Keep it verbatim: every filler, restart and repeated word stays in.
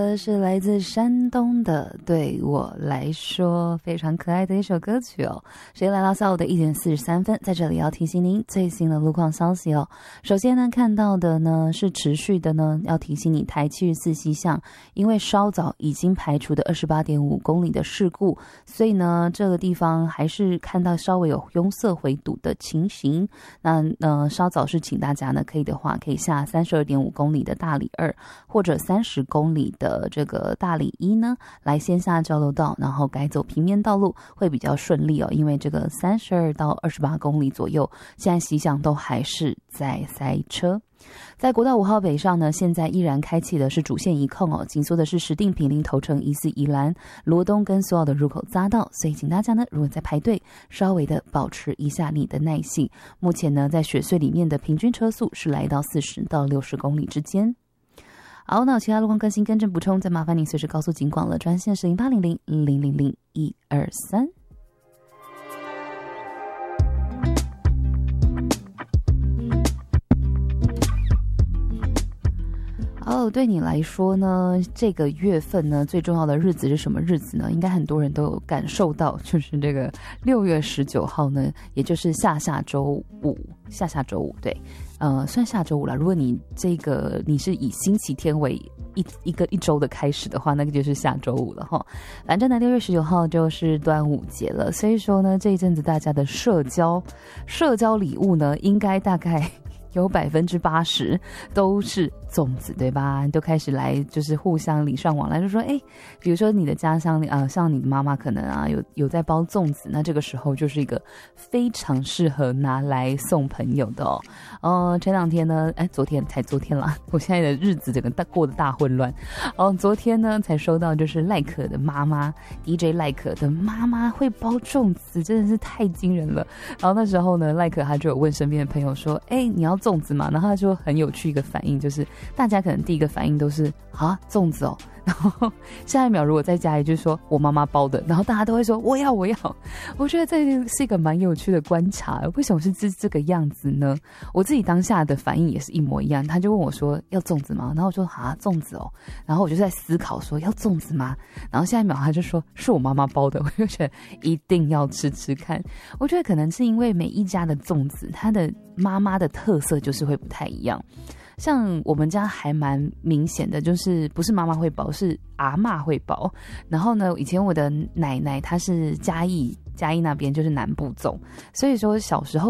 这是来自山东的对我来说非常可爱的一首歌曲哦。时间来到下午的一点四十三分，在这里要提醒您最新的路况消息哦。首先呢，看到的呢是持续的呢，要提醒你台七十四西向，因为稍早已经排除的二十八点五公里的事故，所以呢这个地方还是看到稍微有拥塞回堵的情形。那呃稍早是请大家呢可以的话，可以下三十二点五公里的大里二或者三十公里的这个大里一呢，来先下交流道，然后改走平面道路会比较顺利哦。因为这个三十二到二十八公里左右，现在西向都还是在塞车。在国道五号北上呢，现在依然开启的是主线一控哦，紧缩的是石碇、坪林、头城、宜四、宜兰、罗东跟所有的入口匝道，所以请大家呢，如果在排队，稍微的保持一下你的耐性。目前呢，在雪隧里面的平均车速是来到四十到六十公里之间。好，那有其他路况更新跟正补充，再麻烦您随时告诉警广了，专线是零八零零零零零一二三。哦，对你来说呢，这个月份呢最重要的日子是什么日子呢？应该很多人都有感受到，就是这个六月十九号呢，也就是下下周五，下下周五，对，呃，算下周五了。如果你这个你是以星期天为一一个一周的开始的话，那个就是下周五了哈。反正呢，六月十九号就是端午节了，所以说呢，这一阵子大家的社交社交礼物呢，应该大概有百分之八十都是粽子，对吧？都开始来就是互相礼尚往来，就说哎，比如说你的家乡啊、呃，像你的妈妈可能啊有有在包粽子，那这个时候就是一个非常适合拿来送朋友的哦。呃，前两天呢，哎，昨天才昨天啦，我现在的日子整个大过得大混乱。哦，昨天呢才收到，就是赖可的妈妈 D J 赖可的妈妈会包粽子，真的是太惊人了。然后那时候呢，赖可他就有问身边的朋友说，哎，你要粽子嘛，然后他就很有趣一个反应，就是大家可能第一个反应都是啊粽子哦，然后下一秒如果再加一句说我妈妈包的，然后大家都会说我要我要。我觉得这是一个蛮有趣的观察，为什么是这这个样子呢？我自己当下的反应也是一模一样，他就问我说要粽子吗？然后我说啊粽子哦，然后我就在思考说要粽子吗？然后下一秒他就说是我妈妈包的，我就觉得一定要吃吃看。我觉得可能是因为每一家的粽子它的妈妈的特色就是会不太一样，像我们家还蛮明显的，就是不是妈妈会包，是阿嬷会包。然后呢，以前我的奶奶她是嘉义，嘉义那边就是南部粽，所以说小时候